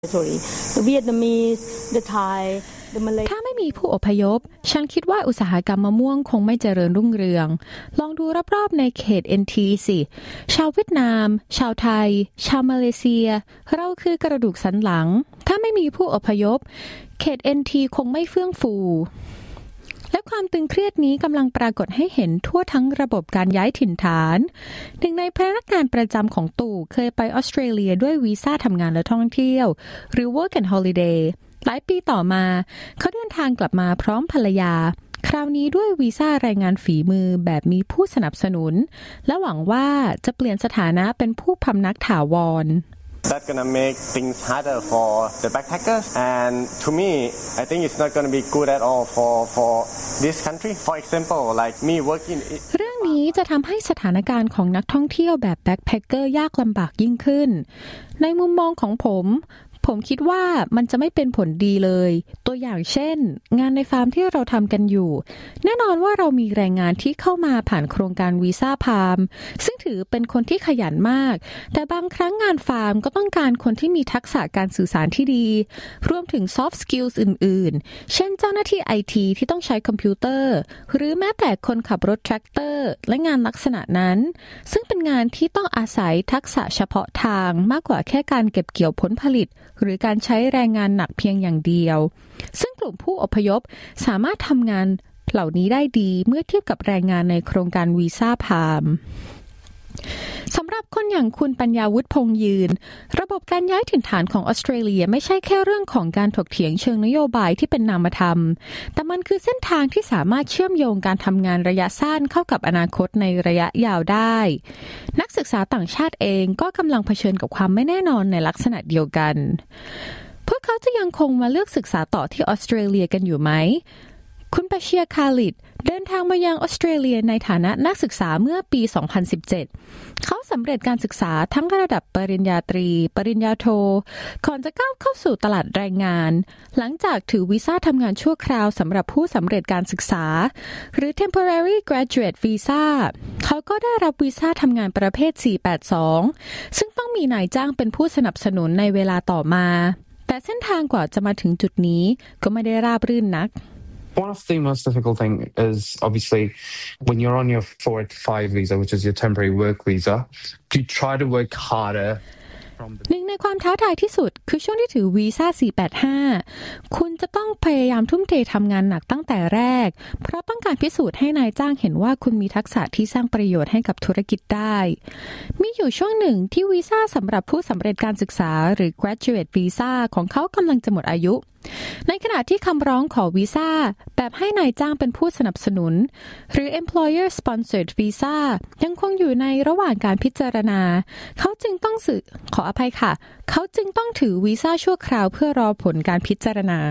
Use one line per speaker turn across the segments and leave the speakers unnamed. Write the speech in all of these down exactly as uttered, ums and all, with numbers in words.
The Vietnamese, the Thai, the Malay
ถ้าไม่มีผู้อพยพฉันคิดว่าอุตสาหกรรมมะม่วงคงไม่เจริญรุ่งเรืองลองดูรอบๆในเขต เอ็น ที สิชาวเวียดนามชาวไทยชาวมาเลเซียเราคือกระดูกสันหลังถ้าไม่มีผู้อพยพเขต เอ็น ที คงไม่เฟื่องฟูและความตึงเครียดนี้กำลังปรากฏให้เห็นทั่วทั้งระบบการย้ายถิ่นฐานหนึ่งในพนักงานประจำของตู่เคยไปออสเตรเลียด้วยวีซ่าทำงานและท่องเที่ยวหรือ Work and Holiday หลายปีต่อมาเขาเดินทางกลับมาพร้อมภรรยาคราวนี้ด้วยวีซ่ารายงานฝีมือแบบมีผู้สนับสนุนและหวังว่าจะเปลี่ยนสถานะเป็นผู้พำนักถาวร
That's gonna make things harder for the backpackers, and to me, I think it's not gonna be good at all for for this country. For example, like me working.
เรื่องนี้จะทำให้สถานการณ์ของนักท่องเที่ยวแบบแบ็คแพคเกอร์ยากลำบากยิ่งขึ้นในมุมมองของผมผมคิดว่ามันจะไม่เป็นผลดีเลยตัวอย่างเช่นงานในฟาร์มที่เราทำกันอยู่แน่นอนว่าเรามีแรงงานที่เข้ามาผ่านโครงการวีซ่าพาล์มซึ่งถือเป็นคนที่ขยันมากแต่บางครั้งงานฟาร์มก็ต้องการคนที่มีทักษะการสื่อสารที่ดีรวมถึง soft skills อื่นๆเช่นเจ้าหน้าที่ ไอ ที ที่ต้องใช้คอมพิวเตอร์หรือแม้แต่คนขับรถแทรกเตอร์และงานลักษณะนั้นซึ่งเป็นงานที่ต้องอาศัยทักษะเฉพาะทางมากกว่าแค่การเก็บเกี่ยวผลผลิตหรือการใช้แรงงานหนักเพียงอย่างเดียวซึ่งกลุ่มผู้อพยพสามารถทำงานเหล่านี้ได้ดีเมื่อเทียบกับแรงงานในโครงการวีซ่าพาล์มสำหรับคนอย่างคุณปัญญาวุฒิพงษ์ยืนระบบการย้ายถิ่นฐานของออสเตรเลียไม่ใช่แค่เรื่องของการถกเถียงเชิงนโยบายที่เป็นนามธรรมแต่มันคือเส้นทางที่สามารถเชื่อมโยงการทำงานระยะสั้นเข้ากับอนาคตในระยะยาวได้นักศึกษาต่างชาติเองก็กำลังเผชิญกับความไม่แน่นอนในลักษณะเดียวกันพวกเขาจะยังคงมาเลือกศึกษาต่อที่ออสเตรเลียกันอยู่ไหมคุณปาเชียคาลิดเดินทางมายังออสเตรเลียในฐานะนักศึกษาเมื่อปี สองพันสิบเจ็ด เขาสำเร็จการศึกษาทั้งระดับปริญญาตรีปริญญาโทก่อนจะก้าวเข้าสู่ตลาดแรงงานหลังจากถือวีซ่าทำงานชั่วคราวสำหรับผู้สำเร็จการศึกษาหรือ temporary graduate visa เขาก็ได้รับวีซ่าทำงานประเภท สี่แปดสอง ซึ่งต้องมีนายจ้างเป็นผู้สนับสนุนในเวลาต่อมาแต่เส้นทางกว่าจะมาถึงจุดนี้ก็ไม่ได้ราบรื่นนัก
One of the most difficult thing is obviously when you're on your four eighty-five visa, which is your temporary work visa, you try to work harder.
หนึ่งในความท้าทายที่สุดคือช่วงที่ถือวีซ่า สี่แปดห้า คุณจะต้องพยายามทุ่มเททำงานหนักตั้งแต่แรกเพราะต้องการพิสูจน์ให้นายจ้างเห็นว่าคุณมีทักษะที่สร้างประโยชน์ให้กับธุรกิจได้มีอยู่ช่วงหนึ่งที่วีซ่าสำหรับผู้สำเร็จการศึกษาหรือ graduate visa ของเขากำลังจะหมดอายุในขณะที่คำร้องขอวีซ่าแบบให้นายจ้างเป็นผู้สนับสนุนหรือ employer sponsored visa ยังคงอยู่ในระหว่างการพิจารณาเขาจึงต้องสื่อขออภัยค่ะเขาจึงต้องถือวีซ่าชั่วคราวเพื่อรอผลการพิจารณา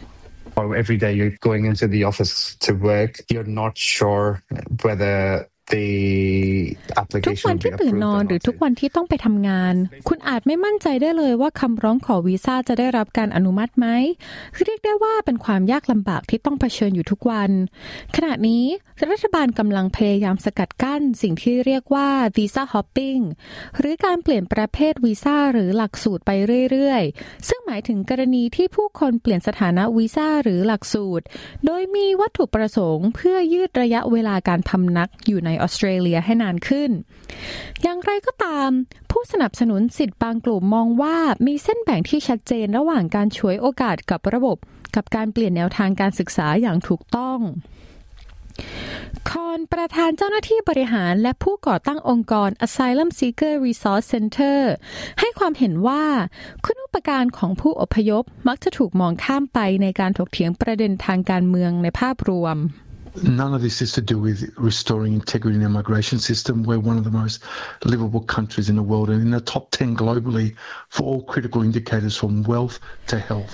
Every day you're going into the office to work, you're not sure whetherทุก
วันที่ตื่นนอนหรือทุกวันที่ต้องไปทำงานคุณอาจไม่มั่นใจได้เลยว่าคำร้องขอวีซ่าจะได้รับการอนุมัติไหมเรียกได้ว่าเป็นความยากลำบากที่ต้องเผชิญอยู่ทุกวันขณะนี้รัฐบาลกำลังพยายามสกัดกั้นสิ่งที่เรียกว่าวีซ่าฮอปปิ้งหรือการเปลี่ยนประเภทวีซ่าหรือหลักสูตรไปเรื่อยๆซึ่งหมายถึงกรณีที่ผู้คนเปลี่ยนสถานะวีซ่าหรือหลักสูตรโดยมีวัตถุประสงค์เพื่อยืดระยะเวลาการพำนักอยู่ในออสเตรเลียให้นานขึ้นอย่างไรก็ตามผู้สนับสนุนสิทธิ์บางกลุ่มมองว่ามีเส้นแบ่งที่ชัดเจนระหว่างการฉวยโอกาสกับระบบกับการเปลี่ยนแนวทางการศึกษาอย่างถูกต้องคอนประธานเจ้าหน้าที่บริหารและผู้ก่อตั้งองค์กร Asylum Seeker Resource Center ให้ความเห็นว่าคุณูปการของผู้อพยพมักจะถูกมองข้ามไปในการถกเถียงประเด็นทางการเมืองในภาพรวม
None of this is to do with restoring integrity in our migration system. We're one of the most livable countries in the world and in the top ten globally for all critical indicators from wealth to health.
เรื่อง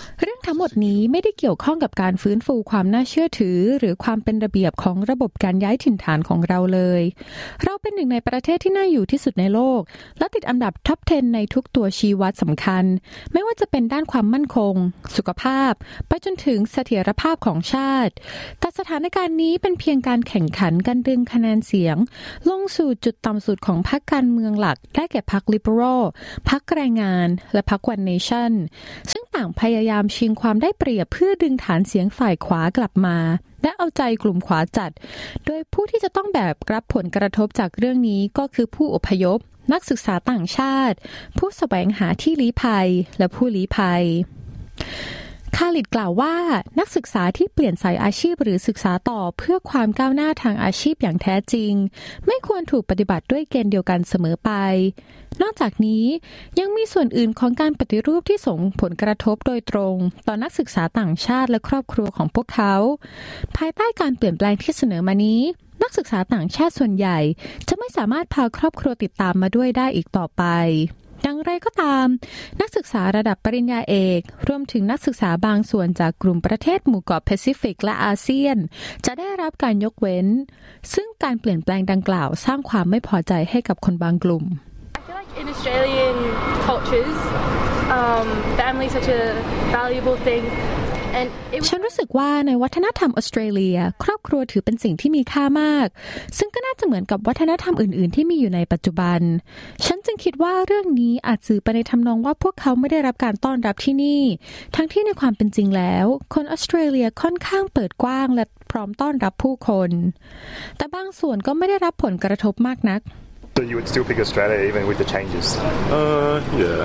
ทั้งหมดนี้ไม่ได้เกี่ยวข้องกับการฟื้นฟูความน่าเชื่อถือหรือความเป็นระเบียบของระบบการย้ายถิ่นฐานของเราเลยเราเป็นหนึ่งในประเทศที่น่าอยู่ที่สุดในโลกและติดอันดับท็อปสิบในทุกตัวชี้วัดสำคัญไม่ว่าจะเป็นด้านความมั่นคงสุขภาพไปจนถึงเสถียรภาพของชาติแต่สถานการณ์นี้เป็นเพียงการแข่งขันการดึงคะแนนเสียงลงสู่จุดต่ำสุดของพรรคการเมืองหลักได้แก่พรรค Liberal พรรคแรงงานและพรรค One Nation ซึ่งต่างพยายามชิงความได้เปรียบเพื่อดึงฐานเสียงฝ่ายขวากลับมาและเอาใจกลุ่มขวาจัดโดยผู้ที่จะต้องแบกรับผลกระทบจากเรื่องนี้ก็คือผู้อพยพนักศึกษาต่างชาติผู้แสวงหาที่ลี้ภัยและผู้ลี้ภัยคาลิดกล่าวว่านักศึกษาที่เปลี่ยนสายอาชีพหรือศึกษาต่อเพื่อความก้าวหน้าทางอาชีพอย่างแท้จริงไม่ควรถูกปฏิบัติด้วยเกณฑ์เดียวกันเสมอไปนอกจากนี้ยังมีส่วนอื่นของการปฏิรูปที่ส่งผลกระทบโดยตรงต่อนักศึกษาต่างชาติและครอบครัวของพวกเขาภายใต้การเปลี่ยนแปลงที่เสนอมานี้นักศึกษาต่างชาติส่วนใหญ่จะไม่สามารถพาครอบครัวติดตามมาด้วยได้อีกต่อไปอย่างไรก็ตามนักศึกษาระดับปริญญาเอกรวมถึงนักศึกษาบางส่วนจากกลุ่มประเทศหมู่เกาะแปซิฟิกและอาเซียนจะได้รับการยกเว้นซึ่งการเปลี่ยนแปลงดังกล่าวสร้างความไม่พอใจให้กับคนบางกลุ่ม
I feel like in Australian cultures, um, family is such a valuable thing.
ฉันรู้สึกว่าในวัฒนธรรมออสเตรเลียครอบครัวถือเป็นสิ่งที่มีค่ามากซึ่งก็น่าจะเหมือนกับวัฒนธรรมอื่นๆที่มีอยู่ในปัจจุบันฉันจึงคิดว่าเรื่องนี้อาจสื่อไปในทำนองว่าพวกเขาไม่ได้รับการต้อนรับที่นี่ทั้งที่ในความเป็นจริงแล้วคนออสเตรเลียค่อนข้างเปิดกว้างและพร้อมต้อนรับผู้คนแต่บางส่วนก็ไม่ได้รับผลกระทบมากนัก
So you would still pick Australia even with the changes?
Uh, yeah.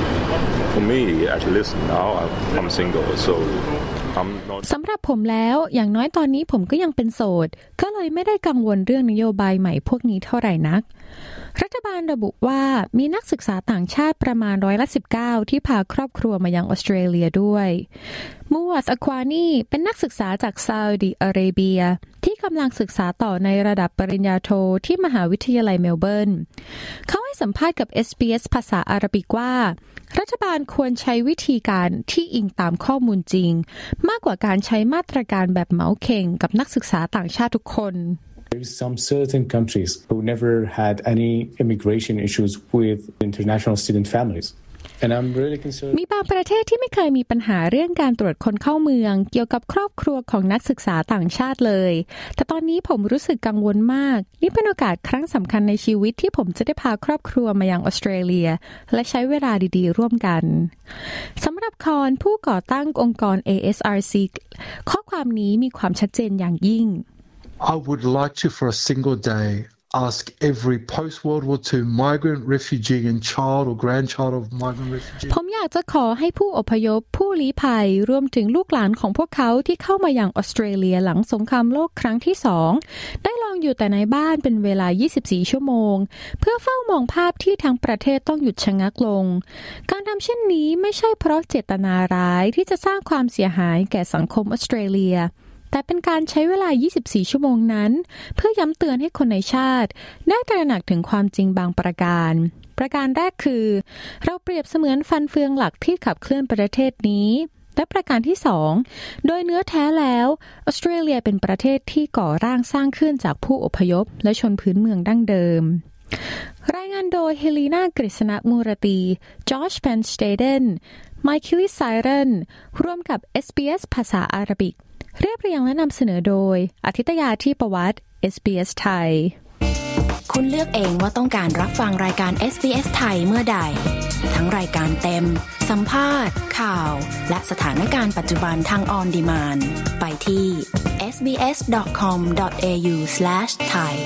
For me, at least now, I'm single, so I'm not.
สำหรับผมแล้วอย่างน้อยตอนนี้ผมก็ยังเป็นโสดก็เลยไม่ได้กังวลเรื่องนโยบายใหม่พวกนี้เท่าไหร่นักรัฐบาลระบุว่ามีนักศึกษาต่างชาติประมาณร้อยละสิบเก้าที่พาครอบครัวมายังออสเตรเลียด้วยมูวัสอควานีเป็นนักศึกษาจากซาอุดิอาระเบียที่กำลังศึกษาต่อในระดับปริญญาโทที่มหาวิทยาลัยเมลเบิร์นเขาให้สัมภาษณ์กับ เอส บี เอส ภาษาอาหรับิกว่ารัฐบาลควรใช้วิธีการที่อิงตามข้อมูลจริงมากกว่าการใช้มาตรการแบบเหมาเข่งกับนักศึกษาต่างชาติทุกคน
There is some certain countries who never had any immigration issues with international student families.And I'm really concerned.
มีบางประเทศที่ไม่เคยมีปัญหาเรื่องการตรวจคนเข้าเมืองเกี่ยวกับครอบครัวของนักศึกษาต่างชาติเลยแต่ตอนนี้ผมรู้สึกกังวลมากนี่เป็นโอกาสครั้งสำคัญในชีวิตที่ผมจะได้พาครอบครัวมายังออสเตรเลียและใช้เวลาดีๆร่วมกันสำหรับคอนผู้ก่อตั้งองค์กร เอ เอส อาร์ ซี ข้อความนี้มีความชัดเจนอย่างยิ่ง
I would like to for a single day ask every post-World War Two migrant, refugee and child or grandchild of migrant refugees
ผมอยากจะขอให้ผู้อพยพผู้ลี้ภัยรวมถึงลูกหลานของพวกเขาที่เข้ามาอย่างออสเตรเลียหลังสงครามโลกครั้งที่สองได้ลองอยู่แต่ในบ้านเป็นเวลายี่สิบสี่ชั่วโมงเพื่อเฝ้ามองภาพที่ทั้งประเทศต้องหยุดชะงักลงการทำเช่นนี้ไม่ใช่เพราะเจตนาร้ายที่จะสร้างความเสียหายแก่สังคมออสเตรเลียแต่เป็นการใช้เวลายี่สิบสี่ชั่วโมงนั้นเพื่อย้ำเตือนให้คนในชาติได้ตระหนักถึงความจริงบางประการประการแรกคือเราเปรียบเสมือนฟันเฟืองหลักที่ขับเคลื่อนประเทศนี้และประการที่สองโดยเนื้อแท้แล้วออสเตรเลียเป็นประเทศที่ก่อร่างสร้างขึ้นจากผู้อพยพและชนพื้นเมืองดั้งเดิมรายงานโดยเฮลีนากฤษณมูรตีจอร์จแฟนสเตเดนไมคิลลิไซเรนร่วมกับ เอส บี เอส ภาษาอาหรับิกเรียบเรียงและนำเสนอโดยอาทิตยาที่ประวัติ เอส บี เอส ไทย
คุณเลือกเองว่าต้องการรับฟังรายการ เอส บี เอส ไทยเมื่อใดทั้งรายการเต็มสัมภาษณ์ข่าวและสถานการณ์ปัจจุบันทางออนดีมานด์ไปที่ เอส บี เอส ดอท คอม ดอท เอ ยู สแลช ไทย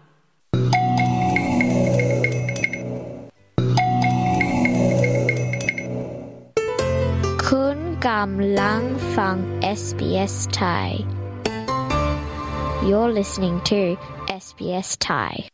คุณกำลังฟัง เอส บี เอส Thai You're listening to เอส บี เอส Thai